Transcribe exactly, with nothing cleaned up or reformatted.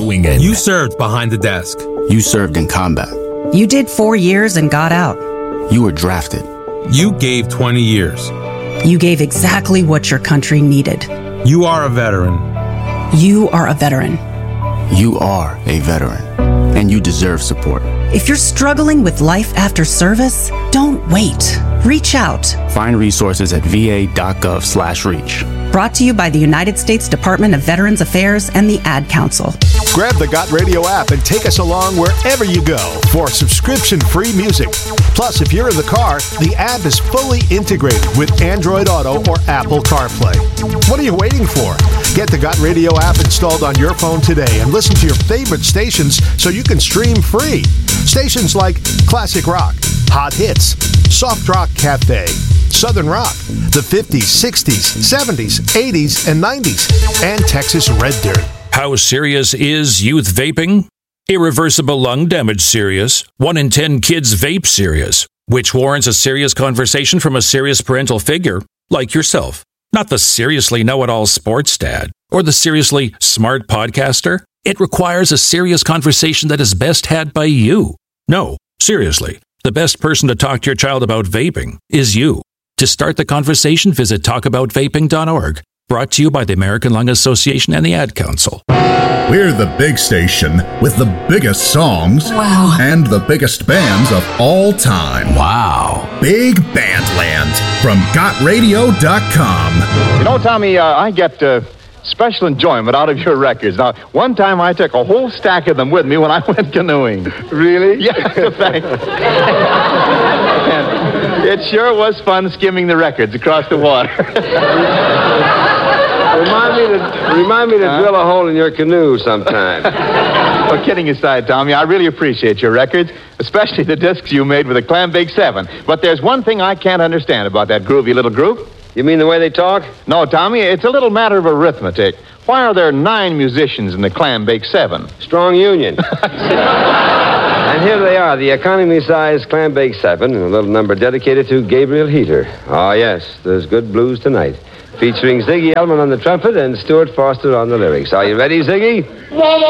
going in. You served behind the desk. You served in combat. You did four years and got out. You were drafted. You gave twenty years. You gave exactly what your country needed. You are a veteran. You are a veteran. You are a veteran, and you deserve support. If you're struggling with life after service, don't wait. Reach out. Find resources at va.gov slash reach. Brought to you by the United States Department of Veterans Affairs and the Ad Council. Grab the Got Radio app and take us along wherever you go for subscription-free music. Plus, if you're in the car, the app is fully integrated with Android Auto or Apple CarPlay. What are you waiting for? Get the Got Radio app installed on your phone today and listen to your favorite stations so you can stream free. Stations like Classic Rock, Hot Hits, Soft Rock Cafe, Southern Rock, the fifties, sixties, seventies, eighties, and nineties, and Texas Red Dirt. How serious is youth vaping? Irreversible lung damage serious. One in ten kids vape serious, which warrants a serious conversation from a serious parental figure like yourself. Not the seriously know-it-all sports dad or the seriously smart podcaster. It requires a serious conversation that is best had by you. No, seriously, the best person to talk to your child about vaping is you. To start the conversation, visit talk about vaping dot org. Brought to you by the American Lung Association and the Ad Council. We're the big station with the biggest songs. Wow. And the biggest bands of all time. Wow. Big Bandland from got radio dot com. You know, Tommy, uh, I get uh, special enjoyment out of your records. Now, one time I took a whole stack of them with me when I went canoeing. Really? Yes, in fact. It sure was fun skimming the records across the water. Remind me to remind me to huh? drill a hole in your canoe sometime. Well, kidding aside, Tommy, I really appreciate your records, especially the discs you made with the Clam Bake seven. But there's one thing I can't understand about that groovy little group. You mean the way they talk? No, Tommy, it's a little matter of arithmetic. Why are there nine musicians in the Clam Bake seven? Strong union. And here they are, the economy-sized Clam Bake seven, a little number dedicated to Gabriel Heater. Oh, yes, there's good blues tonight. Featuring Ziggy Elman on the trumpet and Stuart Foster on the lyrics. Are you ready, Ziggy?